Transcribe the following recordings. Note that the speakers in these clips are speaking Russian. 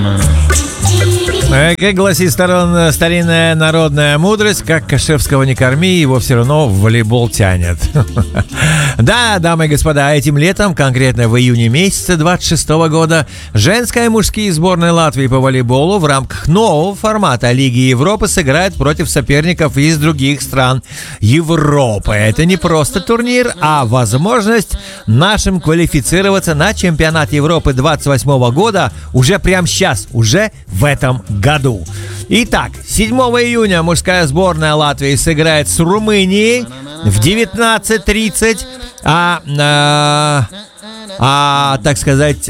Как гласит старинная народная мудрость, как Кашевского не корми, его все равно в волейбол тянет. Да, дамы и господа, этим летом, конкретно в июне месяце 26 года, женская и мужские сборные Латвии по волейболу в рамках нового формата Лиги Европы сыграют против соперников из других стран Европы. Это не просто турнир, а возможность нашим квалифицироваться на чемпионат Европы 28 года уже прямо сейчас, уже в этом году. Итак, 7 июня мужская сборная Латвии сыграет с Румынией в 19:30, так сказать,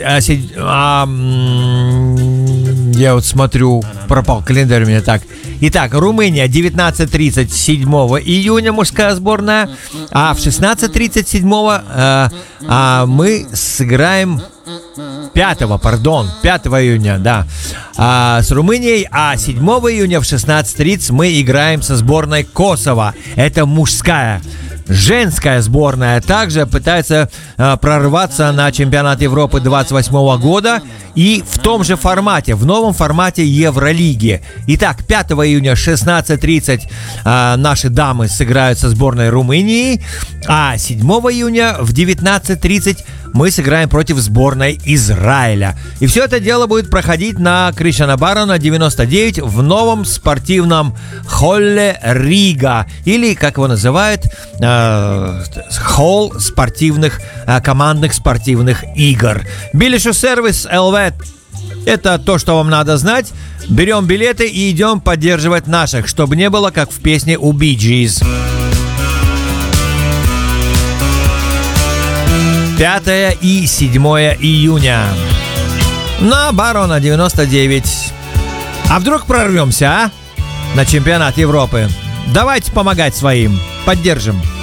я вот смотрю, пропал календарь у меня так. Итак, Румыния 19:30 7 июня мужская сборная, а в 16:30 мы сыграем 5 июня, да, с Румынией, а 7 июня в 16:30 мы играем со сборной Косово. Это мужская. Женская сборная также пытается прорваться на чемпионат Европы 28 года и в том же формате, в новом формате Евролиги. Итак, 5 июня 16:30 наши дамы сыграют со сборной Румынии, а 7 июня в 19:30 мы сыграем против сборной Израиля. И все это дело будет проходить на Кришана Барона 99 в новом спортивном холле Рига, или, как его называют, холл спортивных, командных спортивных игр. Билишу сервис ЛВ. Это то, что вам надо знать. Берем билеты и идем поддерживать наших, чтобы не было, как в песне у Bee Gees. 5 и 7 июня на Барона 99. А вдруг прорвемся, на чемпионат Европы? Давайте помогать своим. Поддержим.